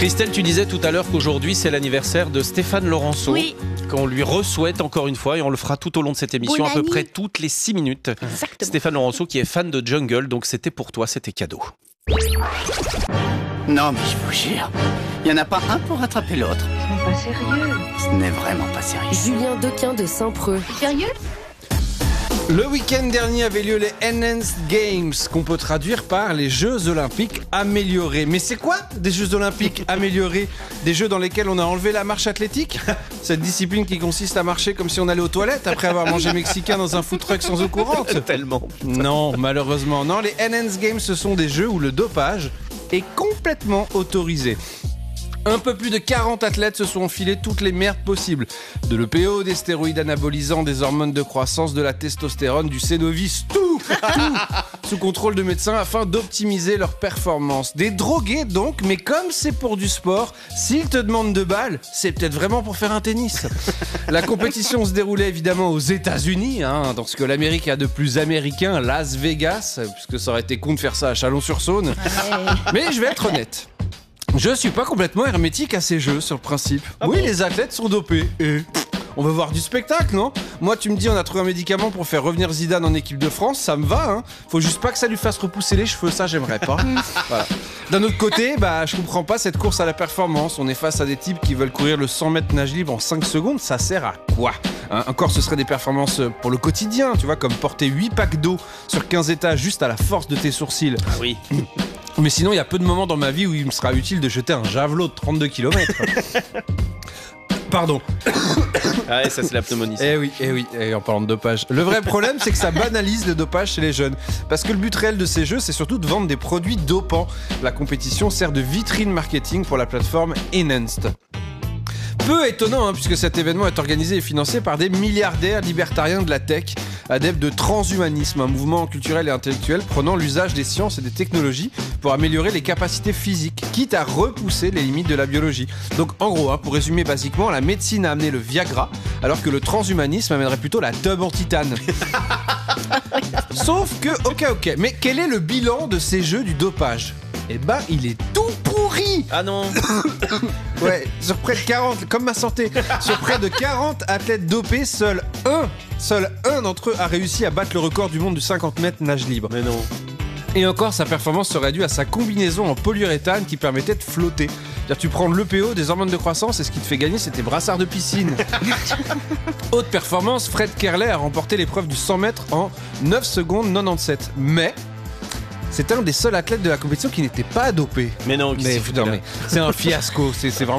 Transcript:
Christelle, tu disais tout à l'heure qu'aujourd'hui c'est l'anniversaire de Stéphane Laurenceau. Oui. Qu'on lui re-souhaite encore une fois et on le fera tout au long de cette émission, à peu près toutes les 6 minutes. Exactement. Stéphane Laurenceau qui est fan de Jungle, donc c'était pour toi, c'était cadeau. Non mais je vous jure, il n'y en a pas un pour rattraper l'autre. C'est pas sérieux. Ce n'est vraiment pas sérieux. Julien Dequin de Saint-Preux. Sérieux? Le week-end dernier avait lieu les Enhanced Games, qu'on peut traduire par les Jeux Olympiques améliorés. Mais c'est quoi des Jeux Olympiques améliorés? Des jeux dans lesquels on a enlevé la marche athlétique? Cette discipline qui consiste à marcher comme si on allait aux toilettes après avoir mangé mexicain dans un food truck sans eau courante? Tellement. Non, malheureusement. Non, les Enhanced Games, ce sont des jeux où le dopage est complètement autorisé. Un peu plus de 40 athlètes se sont enfilés toutes les merdes possibles. De l'EPO, des stéroïdes anabolisants, des hormones de croissance, de la testostérone, du Cénovis, tout sous contrôle de médecins afin d'optimiser leur performance. Des drogués donc, mais comme c'est pour du sport, s'ils te demandent 2 balles, c'est peut-être vraiment pour faire un tennis. La compétition se déroulait évidemment aux États-Unis, dans ce que l'Amérique a de plus américain, Las Vegas, puisque ça aurait été con de faire ça à Chalon-sur-Saône. Ouais. Mais je vais être honnête. Je suis pas complètement hermétique à ces jeux sur le principe. Oui, les athlètes sont dopés. Et on veut voir du spectacle, non? Moi, tu me dis, on a trouvé un médicament pour faire revenir Zidane en équipe de France, ça me va, Faut juste pas que ça lui fasse repousser les cheveux, ça j'aimerais pas. Voilà. D'un autre côté, je comprends pas cette course à la performance. On est face à des types qui veulent courir le 100 mètres nage libre en 5 secondes, ça sert à quoi? Encore, ce serait des performances pour le quotidien, tu vois, comme porter 8 packs d'eau sur 15 étages juste à la force de tes sourcils. Ah oui. Mais sinon, il y a peu de moments dans ma vie où il me sera utile de jeter un javelot de 32 km. Pardon. Ah ouais, ça c'est la pneumonie. Eh oui, en parlant de dopage. Le vrai problème, c'est que ça banalise le dopage chez les jeunes. Parce que le but réel de ces jeux, c'est surtout de vendre des produits dopants. La compétition sert de vitrine marketing pour la plateforme Enhanced. Peu étonnant, puisque cet événement est organisé et financé par des milliardaires libertariens de la tech, adeptes de transhumanisme, un mouvement culturel et intellectuel prônant l'usage des sciences et des technologies pour améliorer les capacités physiques, quitte à repousser les limites de la biologie. Donc en gros, pour résumer basiquement, la médecine a amené le Viagra, alors que le transhumanisme amènerait plutôt la tub en titane. Sauf que, ok, mais quel est le bilan de ces jeux du dopage? Il est tout pourri. Ah non. Ouais, sur près de 40, comme ma santé, sur près de 40 athlètes dopés, seul un d'entre eux a réussi à battre le record du monde du 50 mètres nage libre. Mais non. Et encore, sa performance serait due à sa combinaison en polyuréthane qui permettait de flotter. C'est-à-dire, tu prends l'EPO, des hormones de croissance, et ce qui te fait gagner, c'est tes brassards de piscine. Haute performance, Fred Kerley a remporté l'épreuve du 100 mètres en 9 secondes 97. Mais c'est un des seuls athlètes de la compétition qui n'était pas dopé. Mais non, Mais c'est un fiasco, c'est vraiment